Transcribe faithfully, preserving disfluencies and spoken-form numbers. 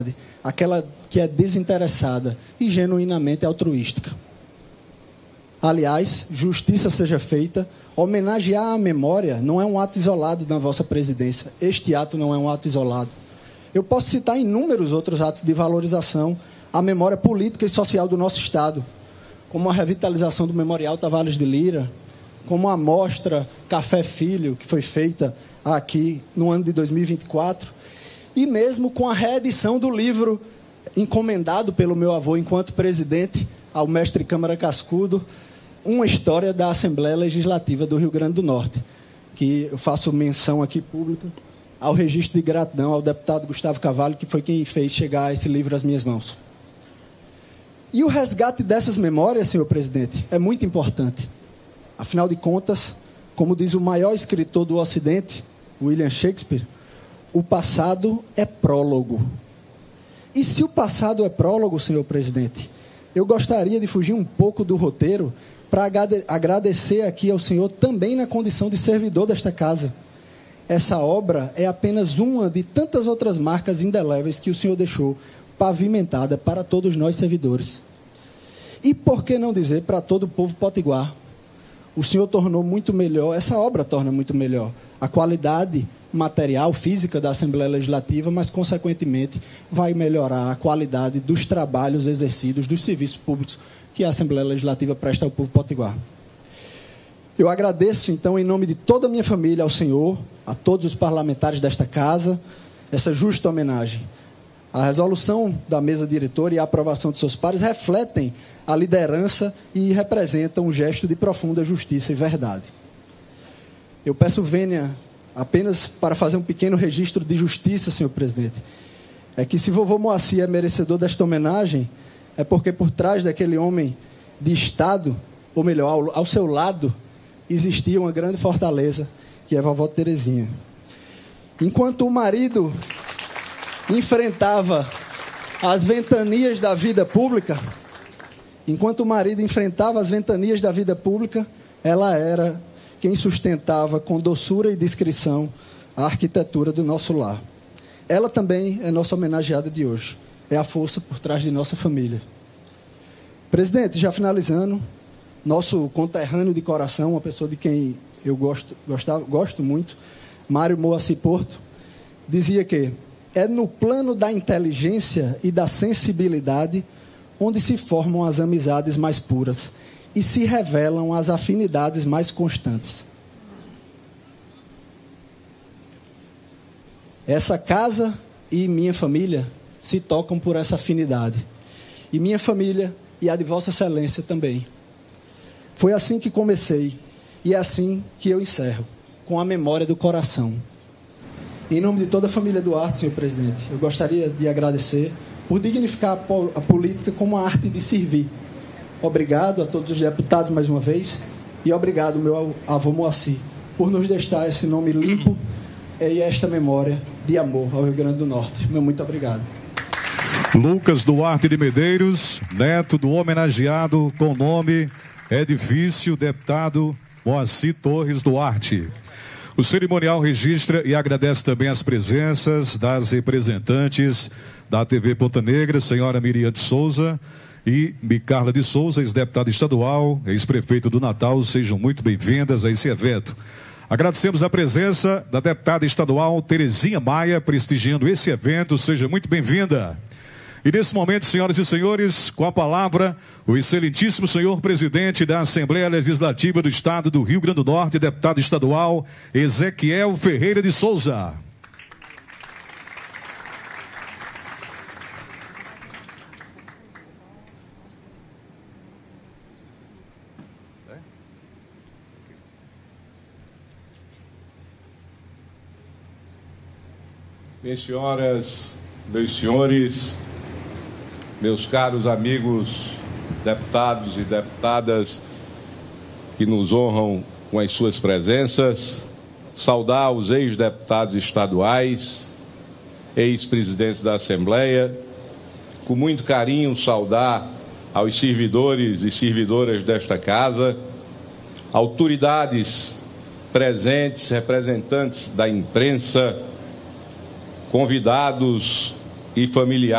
aquela que é desinteressada e genuinamente altruística. Aliás, justiça seja feita, homenagear a memória não é um ato isolado da vossa presidência. Este ato não é um ato isolado. Eu posso citar inúmeros outros atos de valorização à memória política e social do nosso Estado, como a revitalização do Memorial Tavares de Lira, como a mostra Café Filho, que foi feita aqui no ano de dois mil e vinte e quatro, e mesmo com a reedição do livro encomendado pelo meu avô enquanto presidente ao mestre Câmara Cascudo, uma história da Assembleia Legislativa do Rio Grande do Norte, que eu faço menção aqui pública ao registro de gratidão ao deputado Gustavo Carvalho, que foi quem fez chegar esse livro às minhas mãos. E o resgate dessas memórias, senhor presidente, é muito importante. Afinal de contas, como diz o maior escritor do Ocidente, William Shakespeare, o passado é prólogo. E se o passado é prólogo, senhor presidente, eu gostaria de fugir um pouco do roteiro para agradecer aqui ao senhor também na condição de servidor desta casa. Essa obra é apenas uma de tantas outras marcas indeléveis que o senhor deixou pavimentada para todos nós servidores. E por que não dizer para todo o povo potiguar? O senhor tornou muito melhor, essa obra torna muito melhor a qualidade material, física da Assembleia Legislativa, mas, consequentemente, vai melhorar a qualidade dos trabalhos exercidos, dos serviços públicos que a Assembleia Legislativa presta ao povo potiguar. Eu agradeço, então, em nome de toda a minha família, ao senhor, a todos os parlamentares desta casa, essa justa homenagem. A resolução da mesa diretora e a aprovação de seus pares refletem a liderança e representam um gesto de profunda justiça e verdade. Eu peço vênia apenas para fazer um pequeno registro de justiça, senhor presidente. É que se vovô Moacir é merecedor desta homenagem, é porque por trás daquele homem de Estado, ou melhor, ao, ao seu lado, existia uma grande fortaleza, que é a vovó Terezinha. Enquanto o marido enfrentava as ventanias da vida pública, enquanto o marido enfrentava as ventanias da vida pública, ela era quem sustentava com doçura e discrição a arquitetura do nosso lar. Ela também é nossa homenageada de hoje. É a força por trás de nossa família. Presidente, já finalizando, nosso conterrâneo de coração, uma pessoa de quem eu gosto, gostava, gosto muito, Mário Moacir Porto, dizia que é no plano da inteligência e da sensibilidade onde se formam as amizades mais puras e se revelam as afinidades mais constantes. Essa casa e minha família se tocam por essa afinidade. E minha família e a de Vossa Excelência também. Foi assim que comecei e é assim que eu encerro, com a memória do coração. Em nome de toda a família Duarte, senhor presidente, eu gostaria de agradecer por dignificar a política como a arte de servir. Obrigado a todos os deputados mais uma vez e obrigado, meu avô Moacir, por nos deixar esse nome limpo e esta memória de amor ao Rio Grande do Norte. Meu muito obrigado. Lucas Duarte de Medeiros, neto do homenageado com nome Edifício Deputado Moacir Torres Duarte. O cerimonial registra e agradece também as presenças das representantes da T V Ponta Negra, senhora Miriam de Souza e Micarla de Souza, ex-deputada estadual, ex-prefeito do Natal. Sejam muito bem-vindas a esse evento. Agradecemos a presença da deputada estadual Terezinha Maia, prestigiando esse evento. Seja muito bem-vinda. E nesse momento, senhoras e senhores, com a palavra, o excelentíssimo senhor presidente da Assembleia Legislativa do Estado do Rio Grande do Norte, deputado estadual Ezequiel Ferreira de Souza. Minhas senhoras, meus senhores, meus caros amigos deputados e deputadas que nos honram com as suas presenças, saudar os ex-deputados estaduais, ex-presidentes da Assembleia, com muito carinho saudar aos servidores e servidoras desta casa, autoridades presentes, representantes da imprensa, convidados e familiares